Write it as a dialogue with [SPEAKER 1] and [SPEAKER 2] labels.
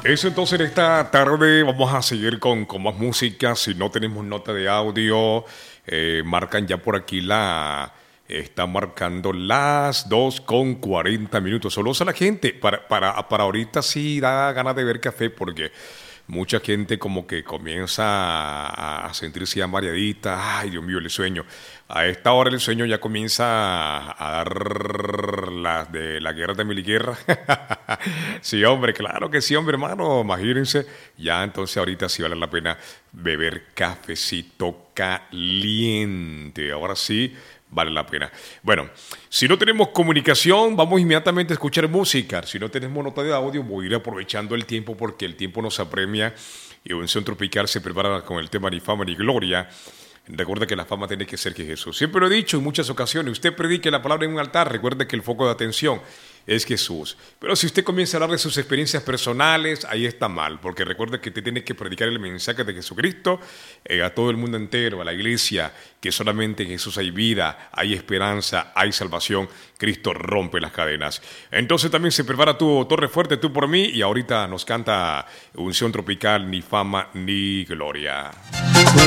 [SPEAKER 1] Eso entonces en esta tarde vamos a seguir con más música. Si no tenemos nota de audio, marcan ya por aquí está marcando las 2:40. Saludos a la gente. Para ahorita sí da ganas de ver café porque mucha gente como que comienza a sentirse ya mareadita. Ay, Dios mío, el sueño. A esta hora el sueño ya comienza a dar las de la guerra de mil guerras. Sí, hombre, claro que sí, hombre, hermano. Imagínense, ya entonces ahorita sí vale la pena beber cafecito caliente. Ahora sí vale la pena. Bueno, si no tenemos comunicación, vamos inmediatamente a escuchar música. Si no tenemos nota de audio, voy a ir aprovechando el tiempo porque el tiempo nos apremia y Unción Tropical se prepara con el tema Ni fama ni gloria. Recuerda que la fama tiene que ser que Jesús. Siempre lo he dicho en muchas ocasiones. Usted predique la palabra en un altar. Recuerde que el foco de atención es Jesús. Pero si usted comienza a hablar de sus experiencias personales, ahí está mal. Porque recuerde que usted tiene que predicar el mensaje de Jesucristo a todo el mundo entero, a la iglesia, que solamente en Jesús hay vida, hay esperanza, hay salvación. Cristo rompe las cadenas. Entonces también se prepara tu Torre Fuerte, tú por mí. Y ahorita nos canta Unción Tropical, Ni fama ni gloria.